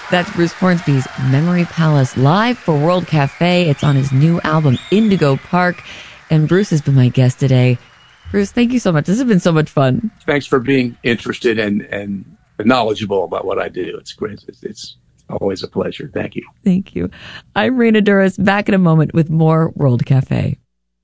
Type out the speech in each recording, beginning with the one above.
That's Bruce Hornsby's Memory Palace live for World Cafe. It's on his new album, Indigo Park. And Bruce has been my guest today. Bruce, thank you so much. This has been so much fun. Thanks for being interested and knowledgeable about what I do. It's great. It's always a pleasure. Thank you. Thank you. I'm Raina Douris, back in a moment with more World Cafe.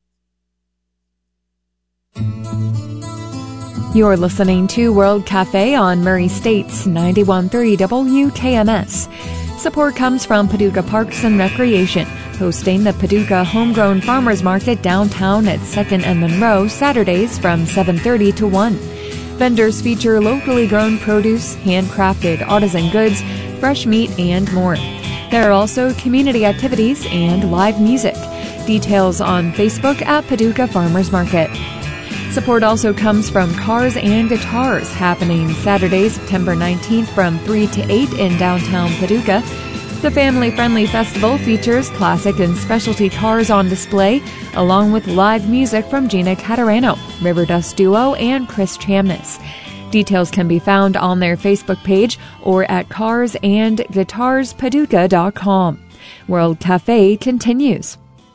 You're listening to World Cafe on Murray State's 91.3 WKMS. Support comes from Paducah Parks and Recreation, hosting the Paducah Homegrown Farmers Market downtown at 2nd and Monroe, Saturdays from 7:30 to 1. Vendors feature locally grown produce, handcrafted artisan goods, fresh meat, and more. There are also community activities and live music. Details on Facebook at Paducah Farmers Market. Support also comes from Cars and Guitars, happening Saturday, September 19th from 3 to 8 in downtown Paducah. The family-friendly festival features classic and specialty cars on display, along with live music from Gina Catarano, Riverdust Duo, and Chris Chamness. Details can be found on their Facebook page or at carsandguitarspaducah.com. World Cafe continues.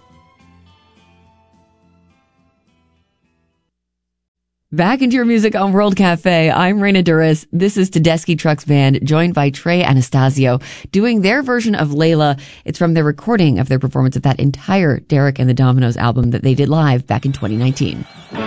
Back into your music on World Cafe. I'm Raina Douris. This is Tedeschi Trucks Band, joined by Trey Anastasio, doing their version of Layla. It's from their recording of their performance of that entire Derek and the Dominoes album that they did live back in 2019.